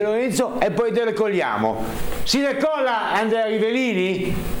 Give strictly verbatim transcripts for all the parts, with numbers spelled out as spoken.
Lorenzo e poi decogliamo. Si decolla Andrea Rivellini?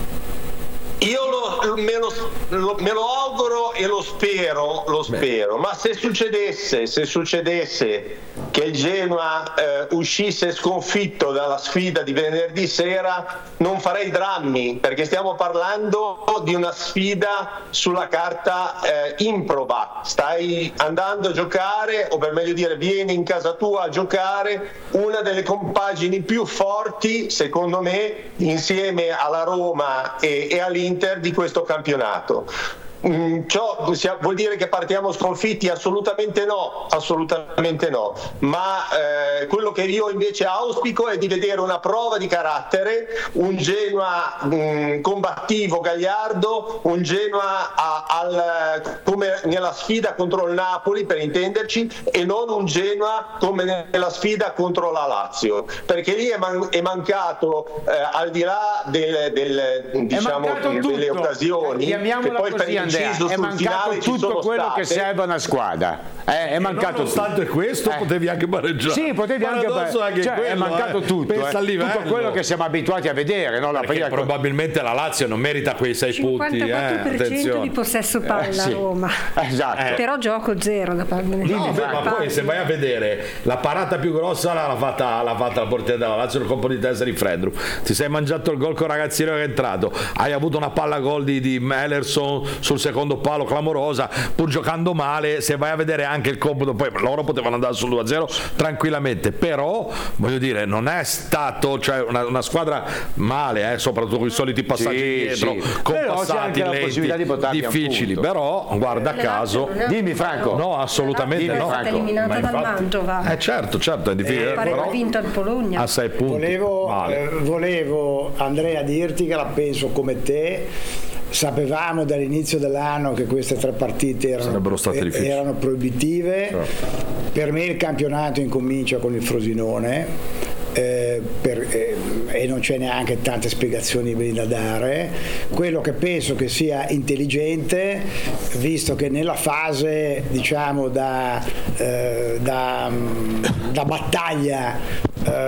Io lo, me, lo, lo, me lo auguro e lo spero, lo spero. Ma se succedesse, se succedesse che il Genoa eh, uscisse sconfitto dalla sfida di venerdì sera, non farei drammi, perché stiamo parlando di una sfida sulla carta eh, improba. Stai andando a giocare, o per meglio dire vieni in casa tua a giocare una delle compagini più forti, secondo me, insieme alla Roma e, e all'Inter di questo campionato. Mm, ciò vuol dire che partiamo sconfitti? Assolutamente no, assolutamente no. Ma eh, quello che io invece auspico è di vedere una prova di carattere, un Genoa mm, combattivo, gagliardo, un Genoa a, al, come nella sfida contro il Napoli, per intenderci, e non un Genoa come nella sfida contro la Lazio, perché lì è, man- è mancato eh, al di là del, del, diciamo, delle occasioni, che poi per è mancato tutto quello state. che serve a una squadra. Eh, è mancato nonostante tutto. questo eh. potevi anche pareggiare. Sì, potevi anche pareggiare. Cioè, è mancato eh. tutto, eh. tutto quello che siamo abituati a vedere. No? La prima... probabilmente la Lazio non merita quei sei punti. cinquantaquattro per cento eh. di possesso palla eh, sì. Roma. Esatto. Eh. Però gioco zero da parte no, no, ma poi se vai a vedere la parata più grossa l'ha fatta, l'ha fatta la portiera della Lazio nel colpo di testa di Fredru. Ti sei mangiato il gol con il ragazzino che è entrato. Hai avuto una palla gol di, di Mellerson sul secondo palo clamorosa, pur giocando male. Se vai a vedere anche il computo, poi loro potevano andare sul due a zero tranquillamente, però voglio dire non è stato, cioè una, una squadra male, eh, soprattutto con i soliti passaggi sì, dietro sì. con però passati lenti, difficili, però guarda caso dimmi Franco. No, assolutamente dimmi, no. È stata eliminata dal Mantova. Eh certo, certo, è difficile. Eh, pare che ha vinto il Bologna a sei punti. Volevo, eh, volevo Andrea dirti che la penso come te. Sapevamo dall'inizio dell'anno che queste tre partite erano, erano proibitive. Certo. Per me il campionato incomincia con il Frosinone. Eh, per, eh, e non c'è neanche tante spiegazioni da dare. Quello che penso che sia intelligente, visto che nella fase diciamo da, eh, da, da battaglia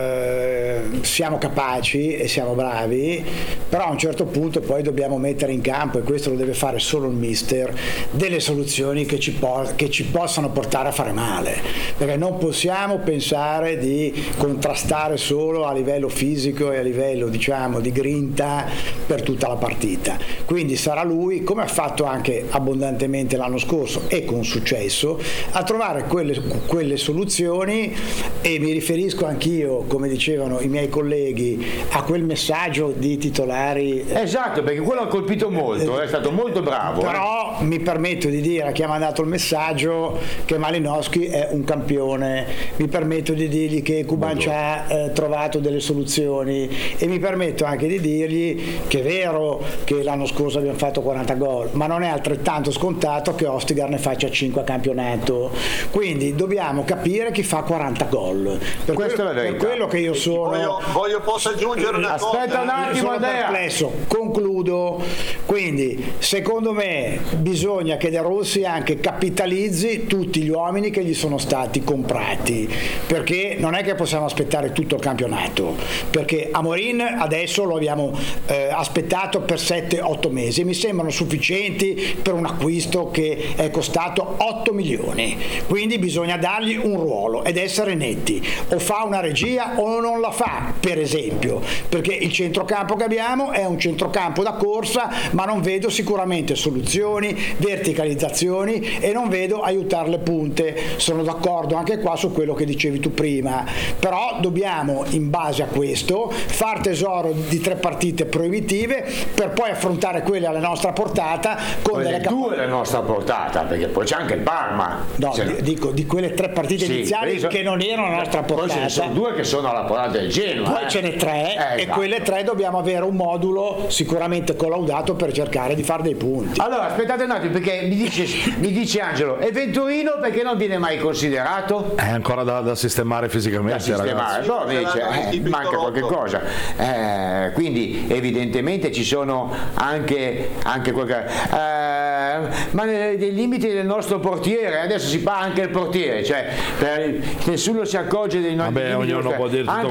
eh, siamo capaci e siamo bravi, però a un certo punto poi dobbiamo mettere in campo, e questo lo deve fare solo il mister, delle soluzioni che ci, po- che ci possano portare a fare male, perché non possiamo pensare di contrastare solo a livello fisico e a livello diciamo di grinta per tutta la partita. Quindi sarà lui, come ha fatto anche abbondantemente l'anno scorso e con successo, a trovare quelle, quelle soluzioni, e mi riferisco anch'io, come dicevano i miei colleghi, a quel messaggio di titolari. Esatto, perché quello ha colpito molto, è stato molto bravo. Però eh. mi permetto di dire a chi ha mandato il messaggio che Malinowski è un campione, mi permetto di dirgli che Kuban c'ha eh, trovato delle soluzioni, e mi permetto anche di dirgli che è vero che l'anno scorso abbiamo fatto quaranta gol, ma non è altrettanto scontato che Ostigar ne faccia cinque a campionato, quindi dobbiamo capire chi fa quaranta gol. Per, quello, per quello che io sono voglio, voglio posso aggiungere una aspetta cosa? un attimo, sono perplesso. Concludo. Quindi secondo me bisogna che De Rossi anche capitalizzi tutti gli uomini che gli sono stati comprati, perché non è che possiamo aspettare tutto il campionato, perché Amorin adesso lo abbiamo eh, aspettato per sette otto mesi, mi sembrano sufficienti per un acquisto che è costato otto milioni, quindi bisogna dargli un ruolo ed essere netti, o fa una regia o non la fa, per esempio, perché il centrocampo che abbiamo è un centrocampo da corsa, ma non vedo sicuramente soluzioni, verticalizzazioni, e non vedo aiutare le punte. Sono d'accordo anche qua su quello che dicevi tu prima, però dobbiamo in base a questo far tesoro di tre partite proibitive per poi affrontare quelle alla nostra portata con quelle delle cap- due alla nostra portata, perché poi c'è anche il Parma. no, cioè, dico di quelle tre partite sì, iniziali so- che non erano alla nostra portata. Poi ce ne sono due che sono alla portata del Genoa, poi eh. ce ne tre eh, e esatto. quelle tre dobbiamo avere un modulo sicuramente collaudato per cercare di fare dei punti. Allora aspettate un attimo, perché mi dice, mi dice Angelo, e Venturino perché non viene mai considerato? È ancora da, da sistemare fisicamente, da sistemare, però mi dice, eh, manca qualche cosa, eh, quindi evidentemente ci sono anche, anche qualche eh, ma nei, nei limiti del nostro portiere. Adesso si parla anche il portiere, cioè per, nessuno si accorge dei nostri Vabbè, ognuno può dire tutto